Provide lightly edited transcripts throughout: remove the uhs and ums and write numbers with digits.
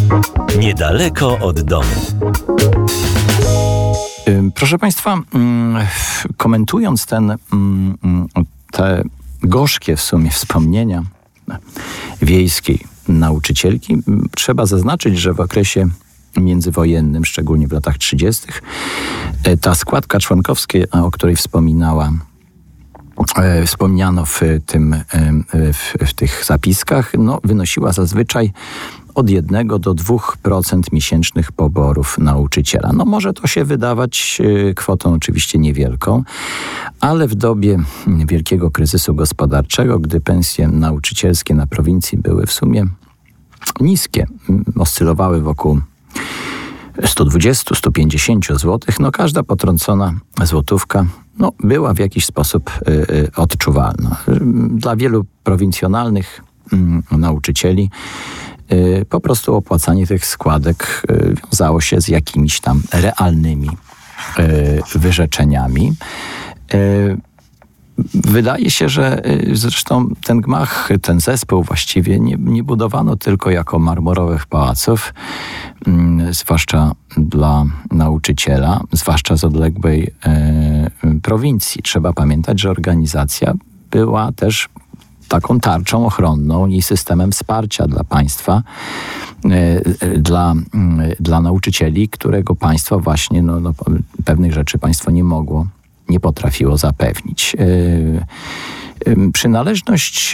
Niedaleko od domu. Proszę Państwa, komentując te gorzkie w sumie wspomnienia wiejskiej nauczycielki, trzeba zaznaczyć, że w okresie międzywojennym, szczególnie w latach 30., ta składka członkowska, o której wspomniano w tych zapiskach, wynosiła zazwyczaj od 1 do 2% miesięcznych poborów nauczyciela. Może to się wydawać kwotą oczywiście niewielką, ale w dobie wielkiego kryzysu gospodarczego, gdy pensje nauczycielskie na prowincji były w sumie niskie, oscylowały wokół 120-150 zł, każda potrącona złotówka była w jakiś sposób odczuwalna. Dla wielu prowincjonalnych nauczycieli po prostu opłacanie tych składek wiązało się z jakimiś tam realnymi wyrzeczeniami. Wydaje się, że zresztą ten gmach, ten zespół właściwie nie budowano tylko jako marmurowych pałaców, zwłaszcza dla nauczyciela, zwłaszcza z odległej prowincji. Trzeba pamiętać, że organizacja była też taką tarczą ochronną i systemem wsparcia dla państwa, dla nauczycieli, którego państwo właśnie pewnych rzeczy państwo nie potrafiło zapewnić. Przynależność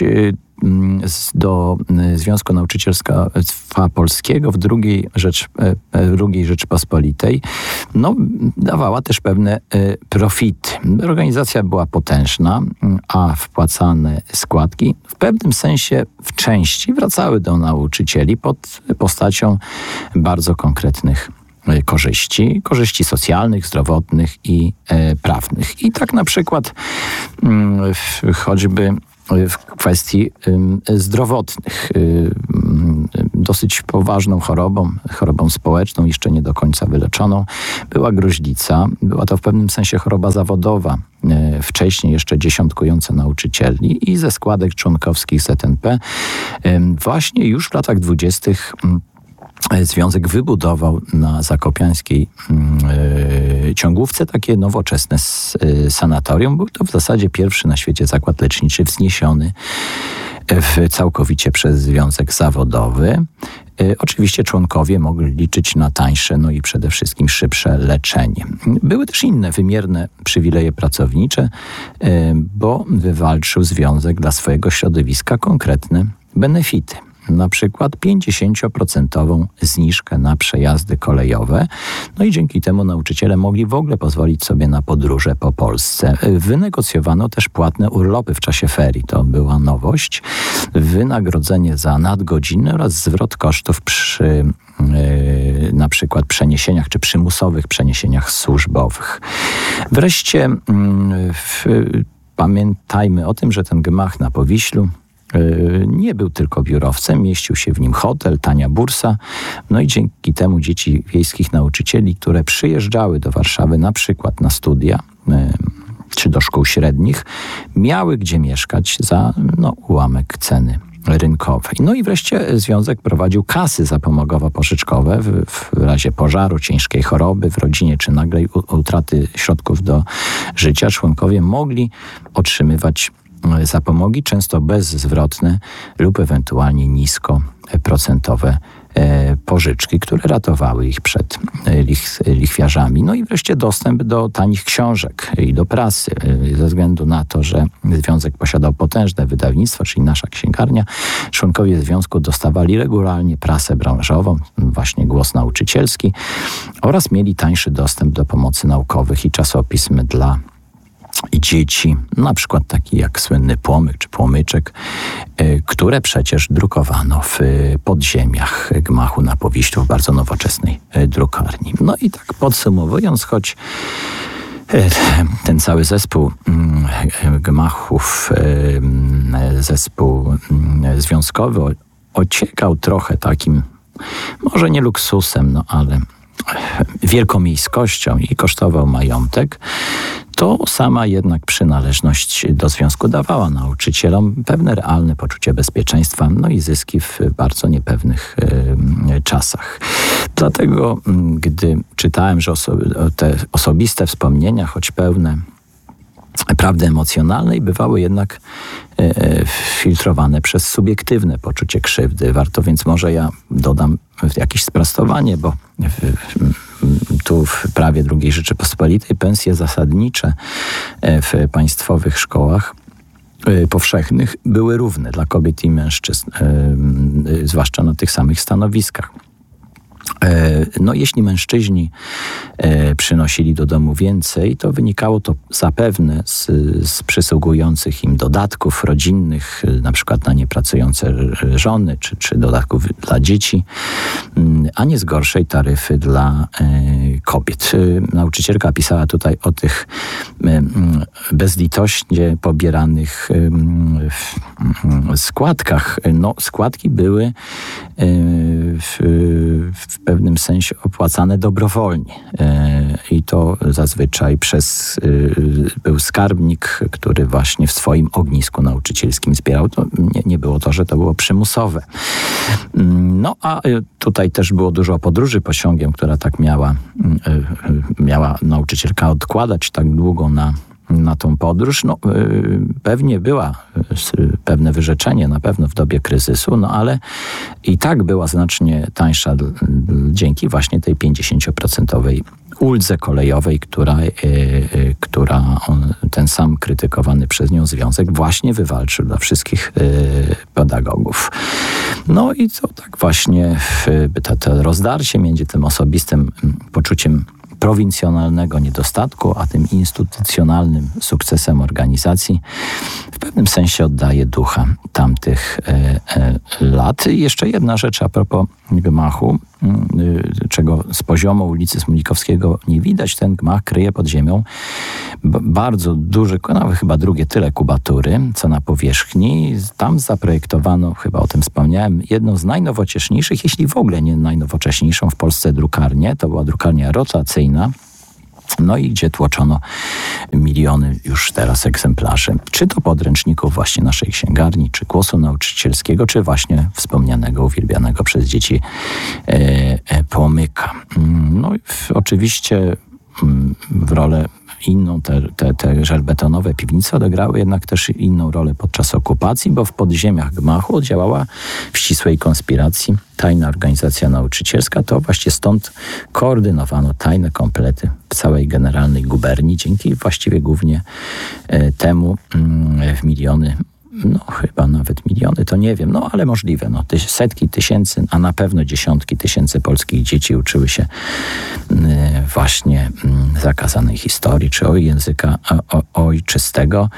do Związku Nauczycielstwa Polskiego w II Rzeczypospolitej dawała też pewne profity. Organizacja była potężna, a wpłacane składki w pewnym sensie w części wracały do nauczycieli pod postacią bardzo konkretnych korzyści socjalnych, zdrowotnych i prawnych. I tak na przykład choćby w kwestii zdrowotnych. Dosyć poważną chorobą społeczną, jeszcze nie do końca wyleczoną, była gruźlica. Była to w pewnym sensie choroba zawodowa, wcześniej jeszcze dziesiątkująca nauczycieli i ze składek członkowskich ZNP właśnie już w latach 20. Związek wybudował na zakopiańskiej Ciągłówce takie nowoczesne sanatorium. Był to w zasadzie pierwszy na świecie zakład leczniczy wzniesiony całkowicie przez związek zawodowy. Oczywiście członkowie mogli liczyć na tańsze, i przede wszystkim szybsze leczenie. Były też inne wymierne przywileje pracownicze, bo wywalczył związek dla swojego środowiska konkretne benefity. Na przykład 50% zniżkę na przejazdy kolejowe. I dzięki temu nauczyciele mogli w ogóle pozwolić sobie na podróże po Polsce. Wynegocjowano też płatne urlopy w czasie ferii. To była nowość. Wynagrodzenie za nadgodziny oraz zwrot kosztów przy na przykład przeniesieniach czy przymusowych przeniesieniach służbowych. Wreszcie pamiętajmy o tym, że ten gmach na Powiślu nie był tylko biurowcem, mieścił się w nim hotel, tania bursa. I dzięki temu dzieci wiejskich nauczycieli, które przyjeżdżały do Warszawy na przykład na studia czy do szkół średnich, miały gdzie mieszkać za ułamek ceny rynkowej. I wreszcie związek prowadził kasy zapomogowo-pożyczkowe w razie pożaru, ciężkiej choroby w rodzinie czy nagłej utraty środków do życia. Członkowie mogli otrzymywać zapomogi, często bezzwrotne lub ewentualnie niskoprocentowe pożyczki, które ratowały ich przed lichwiarzami. I wreszcie dostęp do tanich książek i do prasy. Ze względu na to, że związek posiadał potężne wydawnictwo, czyli nasza księgarnia, członkowie związku dostawali regularnie prasę branżową, właśnie Głos Nauczycielski, oraz mieli tańszy dostęp do pomocy naukowych i czasopism dla dzieci, na przykład taki jak słynny Płomyk czy Płomyczek, które przecież drukowano w podziemiach gmachu na Powiślu w bardzo nowoczesnej drukarni. I tak podsumowując, choć ten cały zespół gmachów, zespół związkowy ociekał trochę takim, może nie luksusem, ale wielkomiejskością i kosztował majątek, to sama jednak przynależność do związku dawała nauczycielom pewne realne poczucie bezpieczeństwa, no i zyski w bardzo niepewnych czasach. Dlatego, gdy czytałem, że te osobiste wspomnienia, choć pełne prawdy emocjonalnej, bywały jednak filtrowane przez subiektywne poczucie krzywdy. Warto więc może ja dodam jakieś sprostowanie, bo tu w prawie II Rzeczypospolitej pensje zasadnicze w państwowych szkołach powszechnych były równe dla kobiet i mężczyzn, zwłaszcza na tych samych stanowiskach. No, jeśli mężczyźni przynosili do domu więcej, to wynikało to zapewne z przysługujących im dodatków rodzinnych, na przykład na niepracujące żony, czy dodatków dla dzieci, a nie z gorszej taryfy dla kobiet. Nauczycielka pisała tutaj o tych bezlitośnie pobieranych składkach. No, składki były w pewnym sensie opłacane dobrowolnie. I to zazwyczaj był skarbnik, który właśnie w swoim ognisku nauczycielskim wspierał. To nie było to, że to było przymusowe. No a tutaj też było dużo podróży pociągiem, która tak miała nauczycielka odkładać tak długo na tą podróż. No, pewnie była pewne wyrzeczenie, na pewno w dobie kryzysu, no ale i tak była znacznie tańsza dzięki właśnie tej 50% uldze kolejowej, która ten sam krytykowany przez nią związek właśnie wywalczył dla wszystkich pedagogów. No i to tak właśnie to rozdarcie między tym osobistym poczuciem prowincjonalnego niedostatku, a tym instytucjonalnym sukcesem organizacji w pewnym sensie oddaje ducha tamtych lat. I jeszcze jedna rzecz a propos gmachu, czego z poziomu ulicy Smolikowskiego nie widać. Ten gmach kryje pod ziemią bardzo duży, nawet chyba drugie tyle kubatury, co na powierzchni. Tam zaprojektowano, chyba o tym wspomniałem, jedną z najnowocześniejszych, jeśli w ogóle nie najnowocześniejszą w Polsce drukarnię. To była drukarnia rotacyjna. No i gdzie tłoczono miliony już teraz egzemplarzy. Czy to podręczników właśnie naszej księgarni, czy głosu nauczycielskiego, czy właśnie wspomnianego, uwielbianego przez dzieci Pomyka. No i oczywiście w rolę inną te żelbetonowe piwnice odegrały jednak też inną rolę podczas okupacji, bo w podziemiach gmachu działała w ścisłej konspiracji tajna organizacja nauczycielska. To właśnie stąd koordynowano tajne komplety w całej generalnej guberni. Dzięki właściwie głównie temu w miliony, no chyba nawet miliony, to nie wiem, no ale możliwe, no setki tysięcy, a na pewno dziesiątki tysięcy polskich dzieci uczyły się właśnie zakazanej historii, czy języka ojczystego.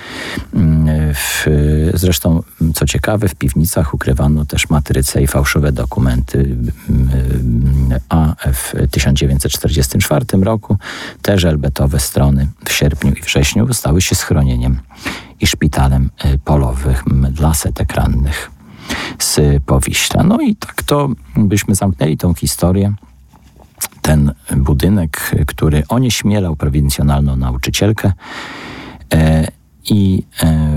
Zresztą, co ciekawe, w piwnicach ukrywano też matryce i fałszywe dokumenty, a w 1944 roku te żelbetowe strony w sierpniu i wrześniu stały się schronieniem i szpitalem polowym dla setek rannych z Powiśla. No i tak to byśmy zamknęli tą historię. Ten budynek, który onieśmielał prowincjonalną nauczycielkę i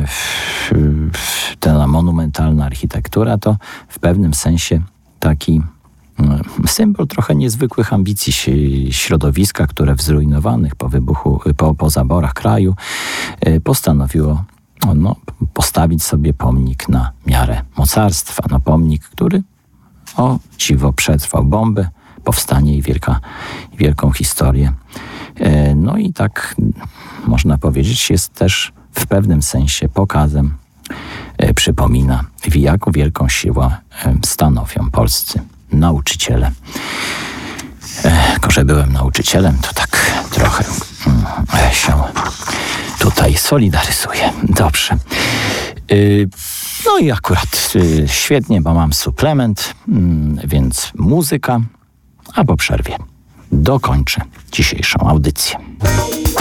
ta monumentalna architektura to w pewnym sensie taki symbol trochę niezwykłych ambicji środowiska, które w zrujnowanych po zaborach kraju postanowiło postawić sobie pomnik na miarę mocarstwa. No, pomnik, który o dziwo przetrwał bombę, powstanie i wielką historię. No i tak można powiedzieć, jest też w pewnym sensie pokazem, przypomina, jaką wielką siłę stanowią polscy nauczyciele. Jako że byłem nauczycielem, to tak trochę się tutaj solidaryzuję. Dobrze. No i akurat świetnie, bo mam suplement, więc muzyka, a po przerwie dokończę dzisiejszą audycję.